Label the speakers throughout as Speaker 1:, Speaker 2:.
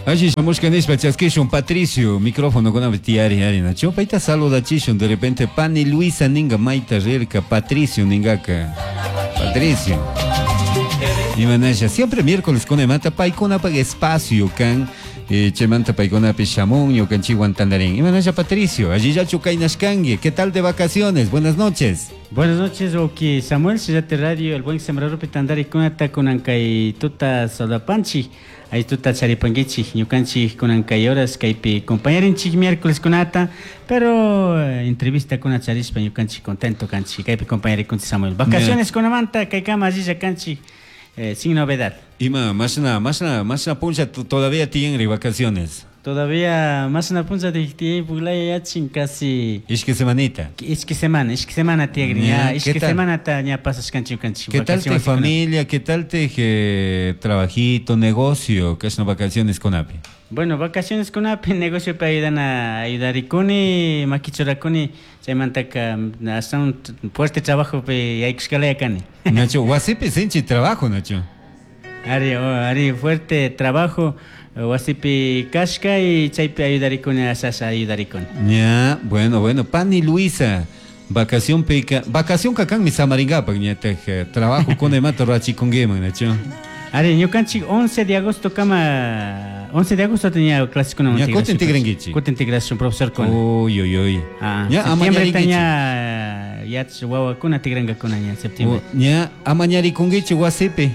Speaker 1: Allí somos canis pachasquishon Patricio, micrófono con avetiari arena. Chopaita saluda chishon de repente Pani Luisa ninga maita rirka Patricio ningaka. Patricio. Y maneja siempre miércoles con emata paikona paga espacio can chemanta paikona pichamón yo can chihuantandarín. Y maneja Patricio, allí ya chucainashkangue. ¿Qué tal de vacaciones? Buenas noches.
Speaker 2: Buenas noches, Oki Samuel, Sillate Radio, el buen sembrador pitandari kunata kunankay tuta solapanchi. Ahí tuta charipangichi, ñukanchi kunankay horas kaypi compañerinchi miércoles kunata, pero entrevista con charispa ñukanchi contento kanchi kaypi compañeri kunti Samuel. Vacaciones con amanta kaykama allí ya kanchi sin novedad.
Speaker 1: Ima, más una puncha todavía tienen vacaciones.
Speaker 2: Todavía más una punta de tiempo ya casi.
Speaker 1: Es que semanita.
Speaker 2: Es que semana tigre ya. Es que semana ya pasas canchi.
Speaker 1: ¿Qué tal te familia? ¿Qué tal te trabajito, negocio? ¿Qué son vacaciones con API?
Speaker 2: Bueno, vacaciones con API, negocio para ayudar y kuni, maquichora kuni, se mantaca hasta un fuerte trabajo pe hay que escalar acá.
Speaker 1: Nacho, wasipe senchi trabajo, Nacho.
Speaker 2: Ari fuerte trabajo. Wasipi Kashka y Chaipe ayudaricón a Sasa ayudaricón.
Speaker 1: Ya, bueno, Pani Luisa, vacación cacán mi samaringapa, trabajo con el mato rachi con gema, Nacho.
Speaker 2: Ari, yo canchi 11 de agosto cama 11 de agosto tenía clases con
Speaker 1: ya cote integrangichi.
Speaker 2: Cote integración profesor con.
Speaker 1: Uy.
Speaker 2: Ya septiembre tenía ya guagua con tigranga con año septiembre.
Speaker 1: Ya amañari con gichi wasipe.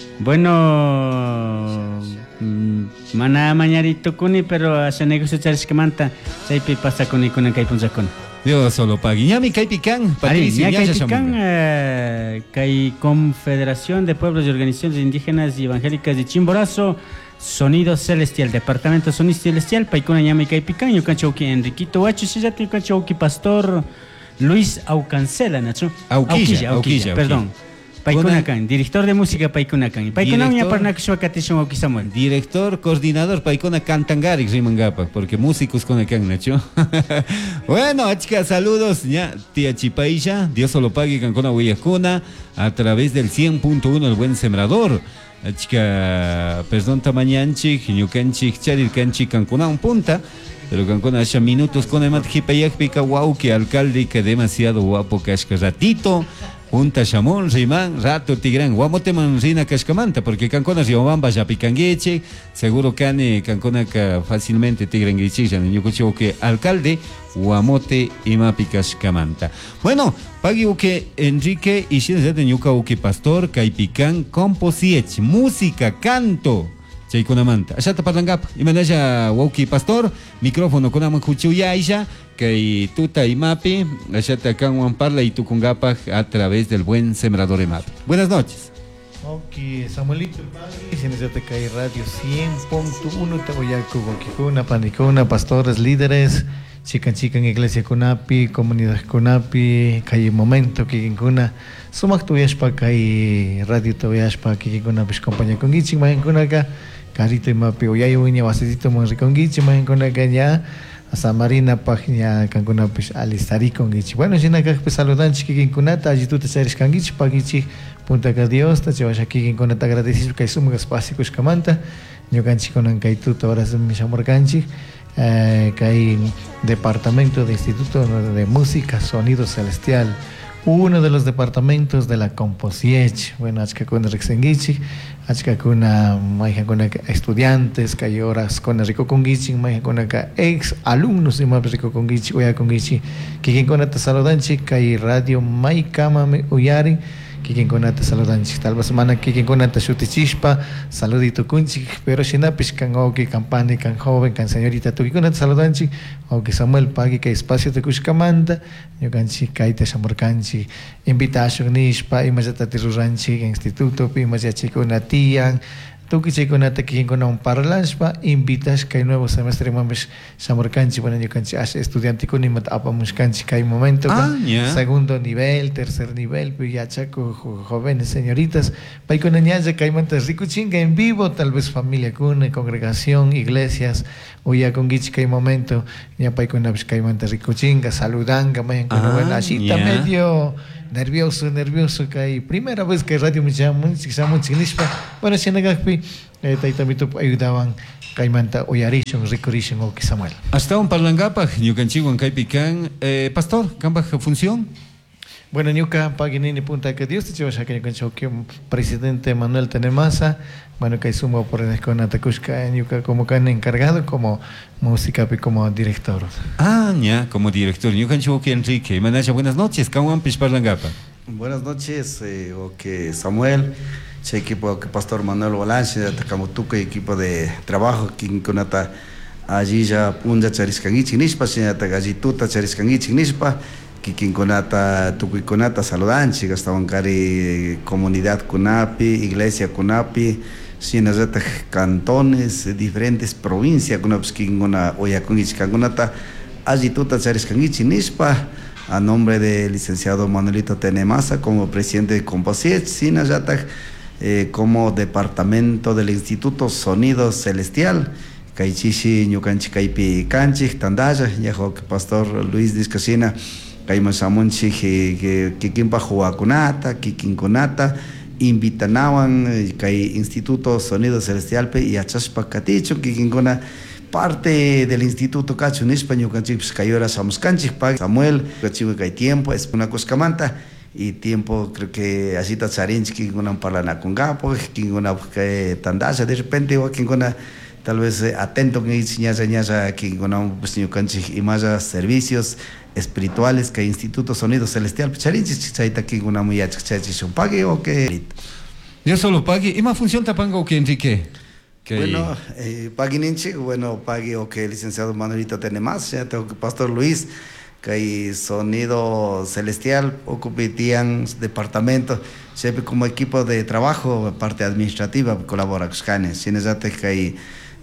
Speaker 2: Bueno, mana mañarito kuni, pero hace negocio charis que manta, saipi pasa kuni con el caipunza con.
Speaker 1: Yo solo pagué. Ya mi caipican, Patricio,
Speaker 2: ya caipican, Cai Confederación de Pueblos y Organizaciones Indígenas y Evangélicas de Chimborazo, Sonido Celestial, Departamento Sonido Celestial, paikuna ñami caipican, yo canchauki Enriquito Huacho, si ya te canchauki Pastor Luis Aucancela, Nacho. Auquilla, perdón. Paikunakan, director de música Paikunakan. Paikunakan para Nakshwakatishon Oki Samuel.
Speaker 1: Director, coordinador Paikuna Cantangarik Rimangapa, porque músicos con el can, Nacho. Bueno, chicas, saludos, ya, tía Chipaisha, Dios solo pague Cancona Huayacuna, a través del 100.1 El Buen Sembrador. Chica, perdón, tamañanchik, ñucanchik, charircanchik, Cancuna un punta. Pero Cancona hace minutos con el matjipayak pica wow, que alcalde que demasiado guapo, casca ratito. Punta Chamón, Rimán, Rato, Tigrán, Guamoteman, Rina, Cascamanta, porque Cancona, Riobamba, ya picangueche, seguro que Cancona fácilmente Tigrangueche, ya yo escucho que alcalde, Guamote y Mapi Cascamanta. Bueno, pagi que Enrique y Shina de Ñuca que Pastor, Caipican, Composiech, música, canto. Chaykunamanta. Allá taparangap. Y maneja Wauki Pastor, micrófono con Amacuchu Yaisha, que tuta y mapi, allá te acá parla y tu congapa a través del Buen Sembrador de Mapi. Buenas noches.
Speaker 3: Ok, Samuelito el Padre, si necesita caer radio 100.1, te voy a Cuboquijuna, Panicuna, pastores, líderes, chican iglesia Cunapi, comunidad Cunapi, calle momento, Kikinguna, sumak tu yashpa, calle radio te voy a yashpa, Kikinguna, pues compañía con Giching, Majencunaka, Carito y Mapi, Oyayo, Uña, Vasitito, Monricon Giching, Majencunaka, ya. Asa Marina página Cancuna pues alistari con gichi. Bueno, si naca pues saludan chiqui kunata, allí tú te sabes con gichi pagichi punta que Dios te llevas aquí con kunata agradecido que suma espacio que camanta. Yo canchi con ancaitu ahora se me llamo canchi. Que hay departamento de Instituto de Música Sonido Celestial, uno de los departamentos de la Composiech. Bueno, achka con Rexengichi, achka con estudiantes, que hay horas con Rico Congichi, con ex alumnos de más Rico Congichi, Oya Congichi, que quien con esta saludanchi, que hay radio Maikama Uyari. Kikin konata saludanchi tal vez semana kikin konata shutichishpa saludito kunchi pero shinapis kan oki campani kan joven kan señorita tu konata saludanchi oki Samuel pagi que espacio te kushkamanda yo kanchi kaita shamurkanchi invitation nishpa imajata tiruranchi instituto imajachi konatian tu que konata kikin kona un parlanchpa invitas que nuevo semestre mames shamurkanchi bueno yo kanchi as estudiante kunimat apa muskanchi kai momento segundo nivel tercer nivel pues ya chaco jóvenes señoritas para con añadir que hay mantas rico chinga en vivo tal vez familia con congregación iglesias o ya con gichi que hay momento ya para con que hay mantas rico chinga saludanga mayan con buena así medio nervioso que hay primera vez que radio me llama mucho bueno si no taita mito ayudaban Caimanta Oyarishon, Ricorishon o Samuel.
Speaker 1: Hasta un parlangapa, ñucanchiwan kaypican, pastor, cambaj función.
Speaker 3: Bueno, ñuca paginini punta que Dios te lleva a que presidente Manuel Tenemasa, bueno, que sumo por el con Atacushka, ñuca como can encargado, como música y como director.
Speaker 1: Ah, ya, como director, ñucanchiwan Enrique. Manacha, buenas noches, Kawampis parlangapa.
Speaker 4: Buenas noches, Samuel, che equipo que Pastor Manuel Bolanche, Tacamutuca, equipo de trabajo, quien conata allí ya punja chariscangichi nispa, señata gallituta chariscangichi nispa, quien conata tucuiconata saludanchi, gastabancari comunidad Cunapi, iglesia Cunapi, sinazata cantones, diferentes provincias, Cunaps, quien gona oyacongichi, conata allí tuta chariscangichi nispa. A nombre del licenciado Manuelito Tenemasa como presidente de Composiet, Sinayatak, como departamento del Instituto Sonido Celestial, Kaichishi, Ñucanchi, Kaipi, Canchi, Tandaya, Yajo, Pastor Luis Discasina, Kaimasamunchi, Kikimpa Juacunata, Kikinkunata, invitanaban, Kai Instituto Sonido Celestial, y Achaspa Caticho, Kikinkuna, parte del Instituto Cacho en España, Cayora Samuscanchi, Samuel, que hay tiempo, es una coscamanta, y tiempo creo que así está Charinchi, que una parlana con gapo, que una tandasa, de repente, o que una tal vez atento que ñaza, que una y más servicios espirituales que Instituto Sonido Celestial, Charinchi, chaita que una muy achachachis, pague o que.
Speaker 1: Yo solo pague, ¿y más función tapanga o que Enrique?
Speaker 4: Bueno, paguininchi, bueno, pague o que el licenciado Manuelito tiene más, ya tengo que Pastor Luis, que hay Sonido Celestial, ocupitían departamento, siempre como equipo de trabajo, parte administrativa, colabora con Canes, sin que hay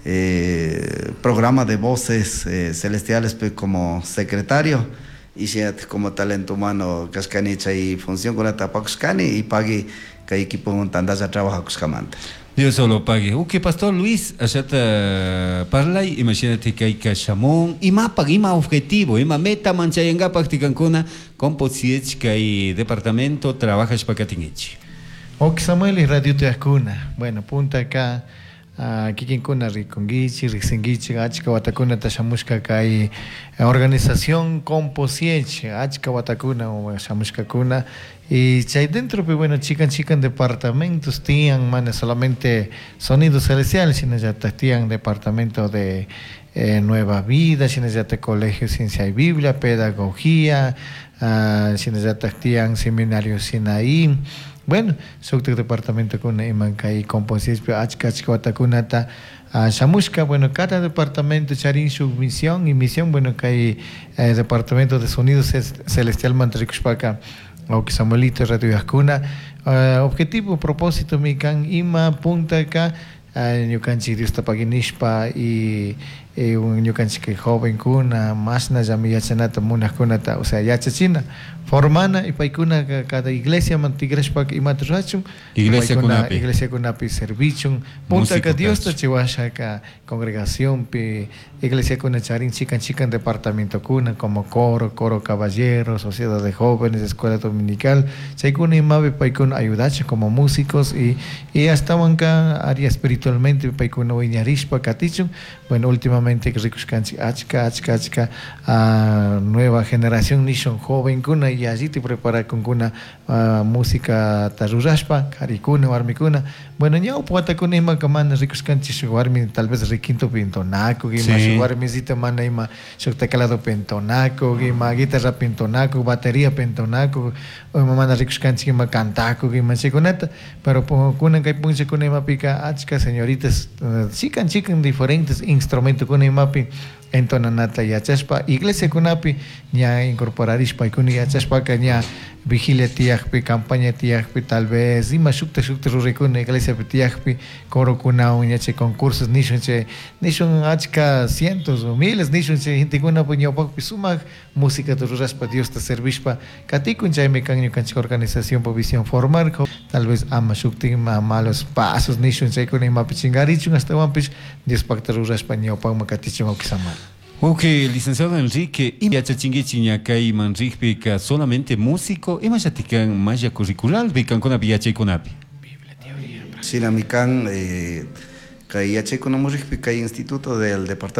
Speaker 4: programa de voces celestiales como secretario, y como talento humano, Cascanicha y función con la tapa Cuscani, y pague que hay equipo un tandaza trabaja Cuscamanta.
Speaker 1: Yo solo pague. Ok, Pastor Luis, achata parlay, imagínate que hay cachamón, y más pague, y más objetivo, y más meta manchayanga practican con una composición que hay departamento, trabajas para Catingichi.
Speaker 3: Ok, Samuel y Radio Teacuna. Bueno, punta acá. Kikinkuna Ricongichi, Rixengichi, Achka Watakuna Tashamushka Kai organización Composiech, Achka Watakuna o Shamushka Kuna. Y chay dentro, pues bueno, chican departamentos, tienen man, solamente Sonido Celestial, sino ya tienen departamento de Nueva Vida, sino ya te colegio Ciencia y Biblia, Pedagogía, sino ya tienen seminario Sinaí. Bueno, subte departamento con Imankai Composición, Achka Watakunata, Shamushka, bueno, cada departamento charin su misión y misión, bueno, que hay departamento de Sonido Celestial Mantrikushpaka, o que Samuelito Radio Yascuna, objetivo, propósito, mi can ima punta acá, ñucanchi Dios tapaginishpa y ñucanchi que joven kuna, masna yami yachanata munas kunata, o sea, yachachina, formana y paikuna cada iglesia mantigreshpa y matrachum, iglesia kunapi servichum, punta que Dios tachiwasha ka congregación pi iglesia kuna charin chican departamento kuna como coro caballero, sociedad de jóvenes, escuela dominical, chaikuna y mabe paikuna ayudache como músicos y hasta wanka área espiritualmente paikuna wiñarishpa katichum, bueno, últimamente que ricos canchi achka nueva generación nishon joven kuna y allí te prepara con una música tarurashpa karikuna warmikuna, bueno, ñau puata kuna ima kamana ricos canchi warmi tal vez riquinto pintonaco gima warmi zita mana ima calado pentonaco gima guitarra pentonaco batería pentonaco mana ricos canchi ima cantaco gima chiconeta, pero kuna kai punche kuna ima pica achka señoritas chican diferentes instrumentos kuna ima pi entonanata yachaspa iglesia kunapi ña incorporarishpa ikuni yachaspa ka ña vigilia tiakpi campaña tiakpi tal vez ima shukta rurikuna iglesia tiakpi coro kuna ñache concursos nishun achka cientos o miles nishun che gente kuna puñopakpi sumak música tururaspa Dios te servishpa katikun chaymi kan ñukanchik organización por visión formar tal vez ama shukti malos pasos nishun chay kuna imapi chingarichun hasta wampis Dios pakta ruraspa ñawpakma katichun okisamal.
Speaker 1: Ok, licenciado Enrique, y ya chachingichi ñakay manrikpika solamente músico, y más yatican más curricular, vican con api.
Speaker 4: Sinamican, kay yachaikunamurik kay instituto del departamento